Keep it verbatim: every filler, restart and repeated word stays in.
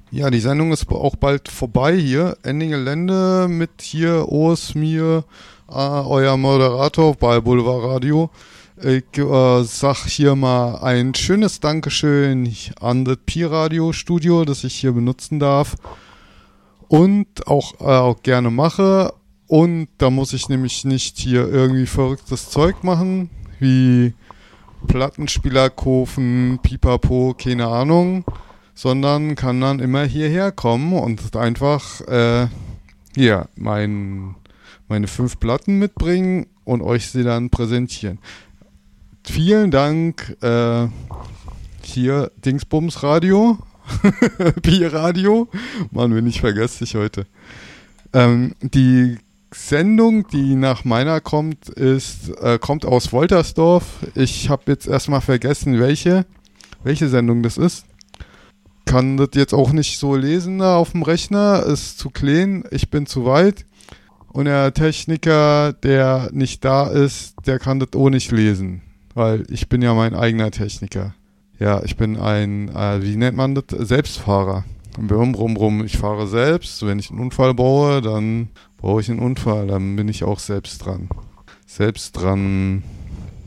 Ja, die Sendung ist auch bald vorbei hier. Ending Gelände mit hier Urs, mir, äh, euer Moderator bei Boulevard Radio. Ich äh, sag hier mal ein schönes Dankeschön an das Pi-Radio-Studio, das ich hier benutzen darf und auch, äh, auch gerne mache. Und da muss ich nämlich nicht hier irgendwie verrücktes Zeug machen, wie Plattenspieler kaufen, Pipapo, keine Ahnung, sondern kann dann immer hierher kommen und einfach äh, hier mein, meine fünf Platten mitbringen und euch sie dann präsentieren. Vielen Dank äh, hier Dingsbums Radio, Pi-Radio, Mann, bin ich vergesslich heute. Ähm, die Sendung, die nach meiner kommt, ist äh, kommt aus Woltersdorf. Ich habe jetzt erstmal vergessen, welche welche Sendung das ist. Kann das jetzt auch nicht so lesen da auf dem Rechner, ist zu klein, ich bin zu weit. Und der Techniker, der nicht da ist, der kann das auch nicht lesen, weil ich bin ja mein eigener Techniker. Ja, ich bin ein, äh, wie nennt man das, Selbstfahrer. Rum, rum, rum, ich fahre selbst. Wenn ich einen Unfall baue, dann baue ich einen Unfall, dann bin ich auch selbst dran. Selbst dran.